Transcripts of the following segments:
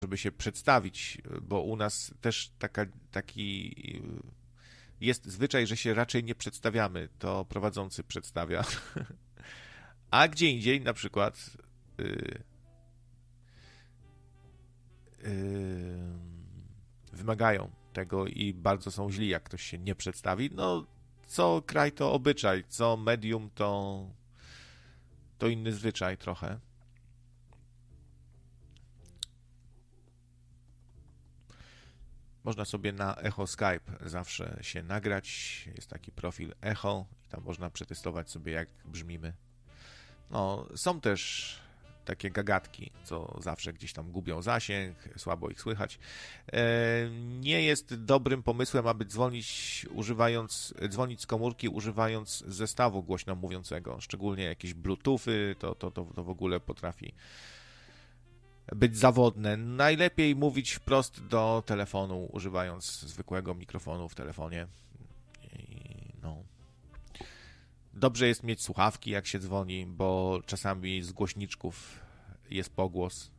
żeby się przedstawić, bo u nas też taki jest zwyczaj, że się raczej nie przedstawiamy, to prowadzący przedstawia. A gdzie indziej na przykład wymagają tego i bardzo są źli, jak ktoś się nie przedstawi. No, co kraj to obyczaj, co medium to inny zwyczaj trochę. Można sobie na Echo Skype zawsze się nagrać. Jest taki profil Echo i tam można przetestować sobie, jak brzmimy. No, są też takie gagatki, co zawsze gdzieś tam gubią zasięg, słabo ich słychać. Nie jest dobrym pomysłem, aby dzwonić z komórki używając zestawu głośno mówiącego, szczególnie jakieś bluetoothy, to w ogóle potrafi być zawodne. Najlepiej mówić wprost do telefonu, używając zwykłego mikrofonu w telefonie. No. Dobrze jest mieć słuchawki, jak się dzwoni, bo czasami z głośniczków jest pogłos.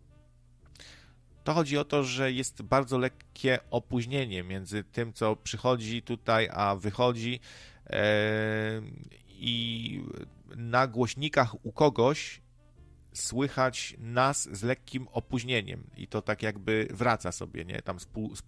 To chodzi o to, że jest bardzo lekkie opóźnienie między tym, co przychodzi tutaj, a wychodzi i na głośnikach u kogoś słychać nas z lekkim opóźnieniem i to tak jakby wraca sobie, nie? Tam z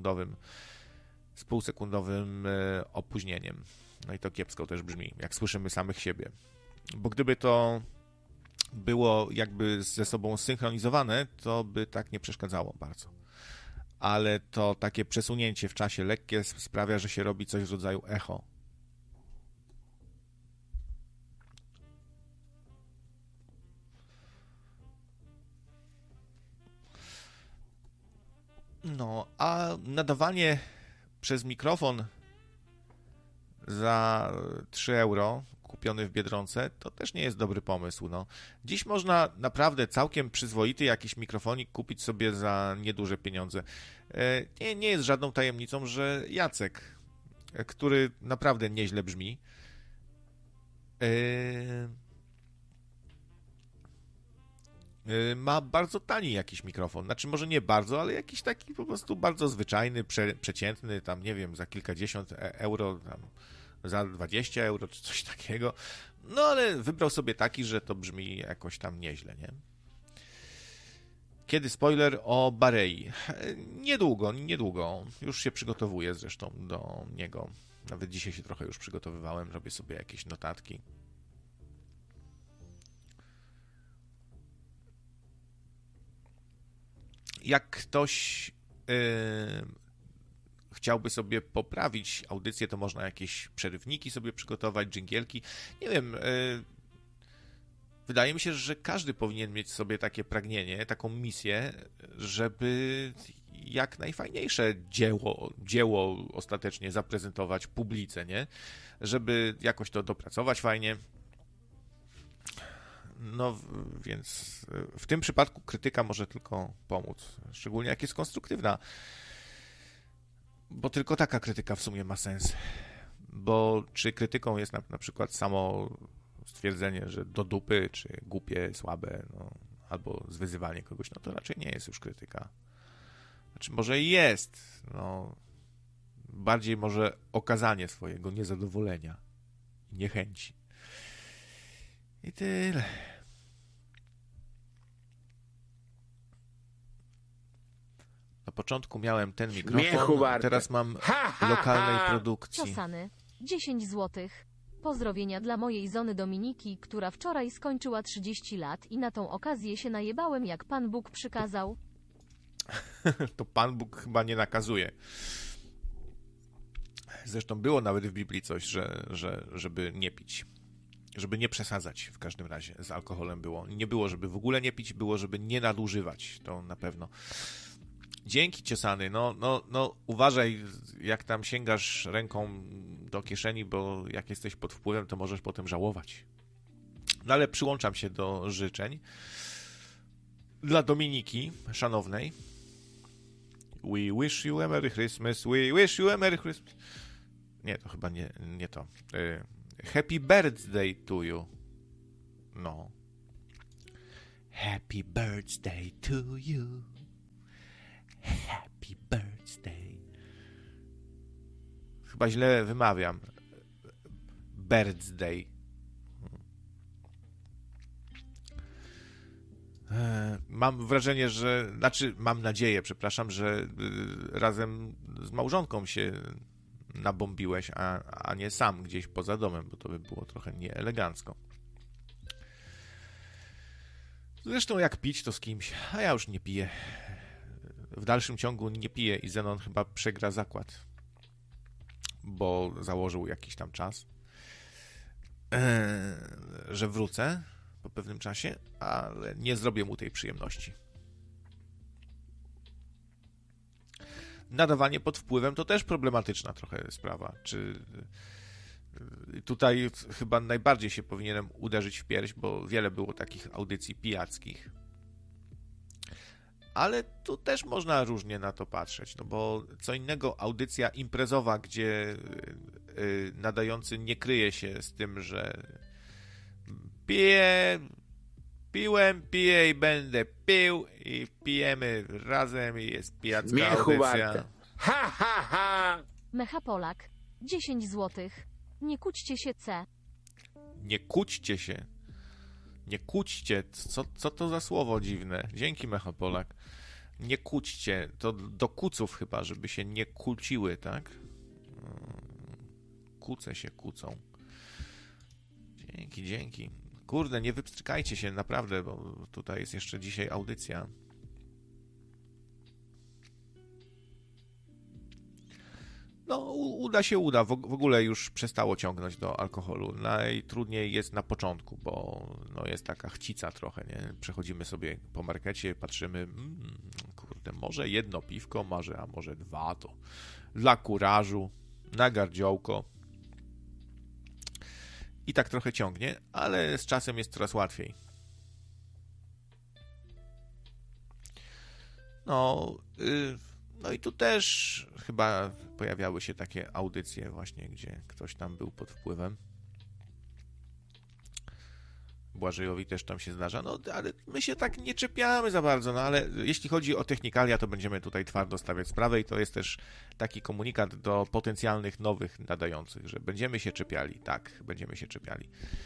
półsekundowym opóźnieniem. No i to kiepsko też brzmi, jak słyszymy samych siebie. Bo gdyby to było jakby ze sobą synchronizowane, to by tak nie przeszkadzało bardzo. Ale to takie przesunięcie w czasie lekkie sprawia, że się robi coś w rodzaju echo. No, a nadawanie przez mikrofon za 3 euro kupiony w Biedronce, to też nie jest dobry pomysł. No. Dziś można naprawdę całkiem przyzwoity jakiś mikrofonik kupić sobie za nieduże pieniądze. Nie jest żadną tajemnicą, że Jacek, który naprawdę nieźle brzmi, ma bardzo tani jakiś mikrofon. Znaczy może nie bardzo, ale jakiś taki po prostu bardzo zwyczajny, przeciętny, tam nie wiem, za kilkadziesiąt euro, tam za 20 euro czy coś takiego. No ale wybrał sobie taki, że to brzmi jakoś tam nieźle, nie? Kiedy spoiler o Barei? Niedługo. Już się przygotowuję zresztą do niego. Nawet dzisiaj się trochę już przygotowywałem, robię sobie jakieś notatki. Jak ktoś chciałby sobie poprawić audycję, to można jakieś przerywniki sobie przygotować, dżingielki. Nie wiem, wydaje mi się, że każdy powinien mieć sobie takie pragnienie, taką misję, żeby jak najfajniejsze dzieło ostatecznie zaprezentować publice, nie? Żeby jakoś to dopracować fajnie. No, więc w tym przypadku krytyka może tylko pomóc, szczególnie jak jest konstruktywna. Bo tylko taka krytyka w sumie ma sens. Bo czy krytyką jest na przykład samo stwierdzenie, że do dupy, czy głupie, słabe, no, albo zwyzywanie kogoś, no to raczej nie jest już krytyka. Znaczy może i jest, no, bardziej może okazanie swojego niezadowolenia i niechęci. I tyle. Na początku miałem ten mikrofon, a teraz mam lokalnej produkcji. Ciosany, 10 złotych. Pozdrowienia dla mojej żony Dominiki, która wczoraj skończyła 30 lat i na tą okazję się najebałem, jak Pan Bóg przykazał. To Pan Bóg chyba nie nakazuje. Zresztą było nawet w Biblii coś, żeby nie pić. Żeby nie przesadzać w każdym razie z alkoholem było. Nie było, żeby w ogóle nie pić, było, żeby nie nadużywać. To na pewno. Dzięki, Ciosany. No, uważaj, jak tam sięgasz ręką do kieszeni, bo jak jesteś pod wpływem, to możesz potem żałować. No ale przyłączam się do życzeń. Dla Dominiki, szanownej. We wish you a Merry Christmas. We wish you a Merry Christmas. Nie, to chyba nie to. Happy birthday to you. No. Happy birthday to you. chyba źle wymawiam. Birthday. Mam wrażenie, mam nadzieję, przepraszam, że razem z małżonką się nabombiłeś, a nie sam gdzieś poza domem, bo to by było trochę nieelegancko. Zresztą jak pić, to z kimś, a ja już nie piję. W dalszym ciągu nie piję i Zenon chyba przegra zakład, bo założył jakiś tam czas, że wrócę po pewnym czasie, ale nie zrobię mu tej przyjemności. Nadawanie pod wpływem to też problematyczna trochę sprawa. Czy tutaj chyba najbardziej się powinienem uderzyć w pierś, bo wiele było takich audycji pijackich. Ale tu też można różnie na to patrzeć, no bo co innego audycja imprezowa, gdzie nadający nie kryje się z tym, że piję i będę pił i pijemy razem i jest pijacka audycja. Ha, ha, ha! Mechapolak. 10 złotych. Nie kłóćcie się, C. Nie kłóćcie się. Nie kłóćcie. Co to za słowo dziwne? Dzięki, Mechapolak. Nie kłóćcie. To do kuców chyba, żeby się nie kłóciły, tak? Kuce się kłócą. Dzięki. Kurde, nie wypstrykajcie się, naprawdę, bo tutaj jest jeszcze dzisiaj audycja. No, uda. W ogóle już przestało ciągnąć do alkoholu. Najtrudniej jest na początku, bo no, jest taka chcica trochę, nie? Przechodzimy sobie po markecie, patrzymy, kurde, może jedno piwko, a może dwa, to dla kurażu, na gardziołko. I tak trochę ciągnie, ale z czasem jest coraz łatwiej. No i tu też chyba pojawiały się takie audycje właśnie, gdzie ktoś tam był pod wpływem. Błażejowi też tam się zdarza, no ale my się tak nie czepiamy za bardzo, no ale jeśli chodzi o technikalia, to będziemy tutaj twardo stawiać sprawę i to jest też taki komunikat do potencjalnych nowych nadających, że będziemy się czepiali, tak, będziemy się czepiali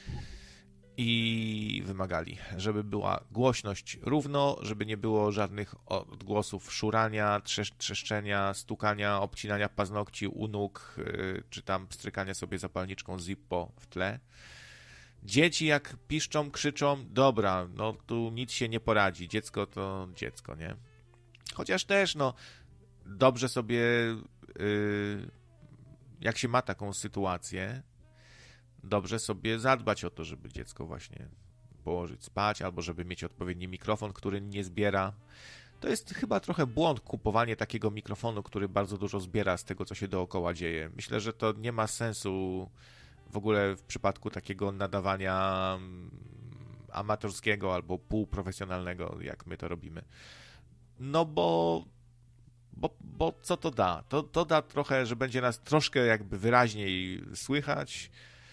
i wymagali, żeby była głośność równo, żeby nie było żadnych odgłosów szurania, trzeszczenia, stukania, obcinania paznokci u nóg, czy tam strykania sobie zapalniczką Zippo w tle. Dzieci jak piszczą, krzyczą, dobra, no tu nic się nie poradzi, dziecko to dziecko, nie? Chociaż też, no, dobrze sobie, jak się ma taką sytuację, dobrze sobie zadbać o to, żeby dziecko właśnie położyć spać, albo żeby mieć odpowiedni mikrofon, który nie zbiera. To jest chyba trochę błąd kupowanie takiego mikrofonu, który bardzo dużo zbiera z tego, co się dookoła dzieje. Myślę, że to nie ma sensu w ogóle w przypadku takiego nadawania amatorskiego albo półprofesjonalnego, jak my to robimy. No bo co to da? To da trochę, że będzie nas troszkę jakby wyraźniej słychać,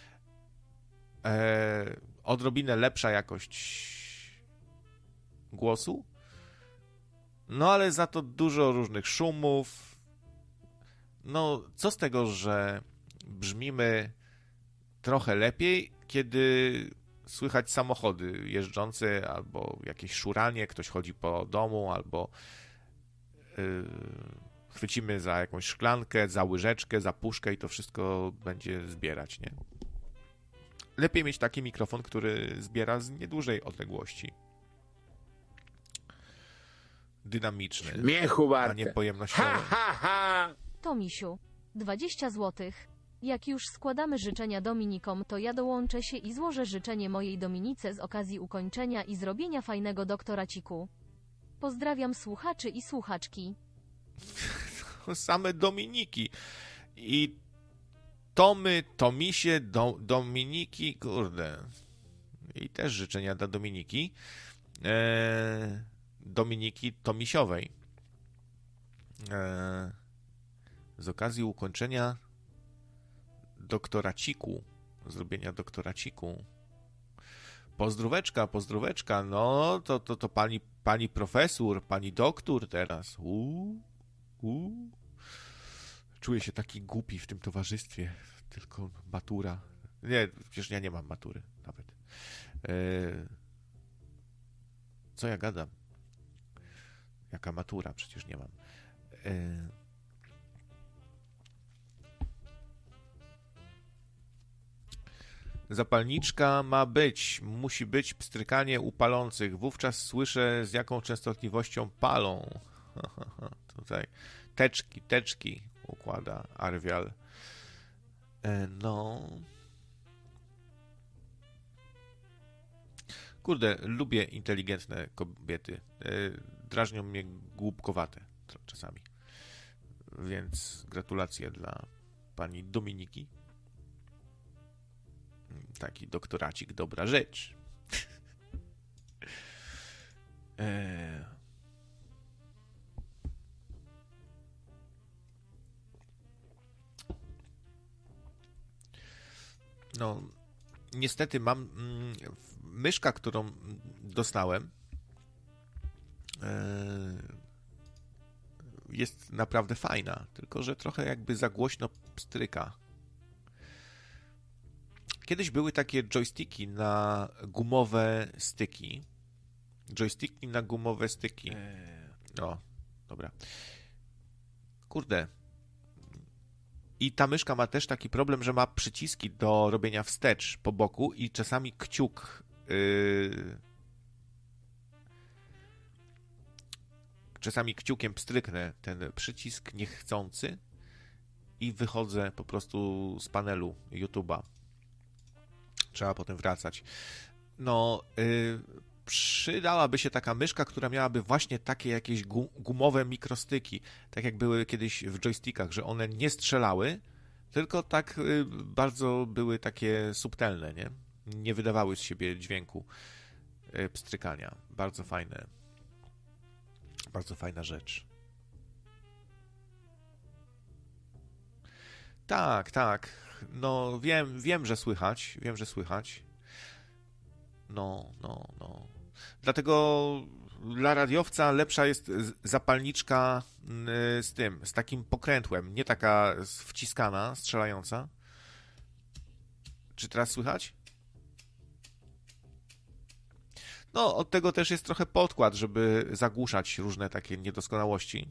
odrobinę lepsza jakość głosu, no ale za to dużo różnych szumów. No, co z tego, że brzmimy trochę lepiej, kiedy słychać samochody jeżdżące, albo jakieś szuranie, ktoś chodzi po domu, albo chwycimy za jakąś szklankę, za łyżeczkę, za puszkę i to wszystko będzie zbierać, nie? Lepiej mieć taki mikrofon, który zbiera z niedużej odległości. Dynamiczny, a nie pojemnościowy. Tomisiu, 20 złotych. Jak już składamy życzenia Dominikom, to ja dołączę się i złożę życzenie mojej Dominice z okazji ukończenia i zrobienie fajnego doktoraciku. Pozdrawiam słuchaczy i słuchaczki. Same Dominiki. I Tomy, Tomisie, Dominiki, kurde. I też życzenia dla Dominiki. Dominiki Tomisiowej. Z okazji ukończenia doktoraciku, zrobienia doktoraciku. Pozdróweczka, no to pani profesor, pani doktor teraz. Czuję się taki głupi w tym towarzystwie. Tylko matura. Nie, przecież ja nie mam matury nawet. Co ja gadam? Jaka matura? Przecież nie mam. Zapalniczka ma być. Musi być pstrykanie u palących. Wówczas słyszę, z jaką częstotliwością palą. Tutaj teczki układa Arwial. No. Kurde, lubię inteligentne kobiety. Drażnią mnie głupkowate czasami. Więc gratulacje dla pani Dominiki. Taki doktoracik, dobra rzecz. No, niestety mam myszka, którą dostałem, jest naprawdę fajna, tylko że trochę jakby za głośno pstryka. Kiedyś były takie joysticki na gumowe styki. No, dobra. Kurde. I ta myszka ma też taki problem, że ma przyciski do robienia wstecz po boku i czasami kciuk czasami kciukiem pstryknę ten przycisk niechcący i wychodzę po prostu z panelu YouTube'a. Trzeba potem wracać. No, przydałaby się taka myszka, która miałaby właśnie takie jakieś gumowe mikrostyki, tak jak były kiedyś w joystickach, że one nie strzelały, tylko tak bardzo były takie subtelne, nie? Nie wydawały z siebie dźwięku pstrykania. Bardzo fajne. Bardzo fajna rzecz. Tak. No, wiem, że słychać. No. Dlatego dla radiowca lepsza jest zapalniczka z takim pokrętłem, nie taka wciskana, strzelająca. Czy teraz słychać? No, od tego też jest trochę podkład, żeby zagłuszać różne takie niedoskonałości.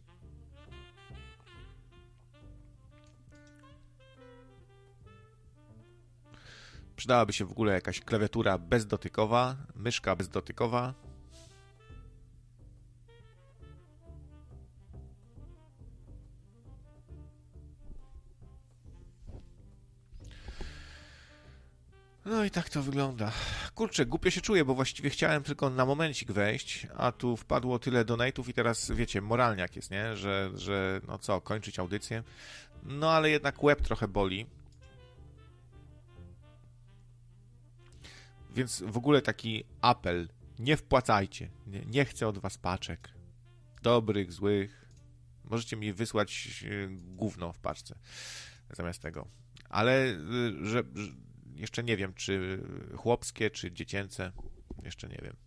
Przydałaby się w ogóle jakaś klawiatura bezdotykowa, myszka bezdotykowa. No i tak to wygląda. Kurczę, głupio się czuję, bo właściwie chciałem tylko na momencik wejść, a tu wpadło tyle donate'ów i teraz, wiecie, moralniak jest, nie? Że no co, kończyć audycję? No ale jednak łeb trochę boli. Więc w ogóle taki apel. Nie wpłacajcie. Nie chcę od was paczek. Dobrych, złych. Możecie mi wysłać gówno w paczce zamiast tego. Ale że jeszcze nie wiem, czy chłopskie, czy dziecięce. Jeszcze nie wiem.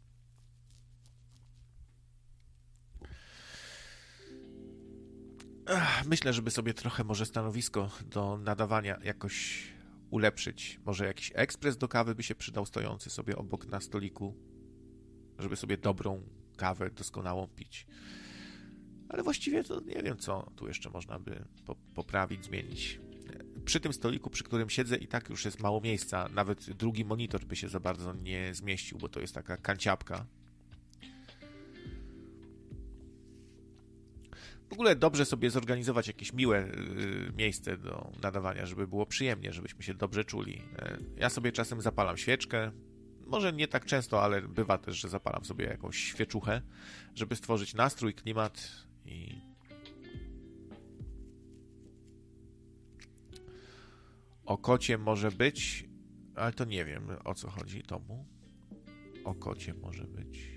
Myślę, żeby sobie trochę może stanowisko do nadawania jakoś ulepszyć. Może jakiś ekspres do kawy by się przydał, stojący sobie obok na stoliku, żeby sobie dobrą kawę doskonałą pić. Ale właściwie to nie wiem, co tu jeszcze można by poprawić, zmienić. Przy tym stoliku, przy którym siedzę, i tak już jest mało miejsca. Nawet drugi monitor by się za bardzo nie zmieścił, bo to jest taka kanciapka. W ogóle dobrze sobie zorganizować jakieś miłe miejsce do nadawania, żeby było przyjemnie, żebyśmy się dobrze czuli. Ja sobie czasem zapalam świeczkę. Może nie tak często, ale bywa też, że zapalam sobie jakąś świeczuchę, żeby stworzyć nastrój, klimat i... O kocie może być, ale to nie wiem, o co chodzi Tomu. O kocie może być...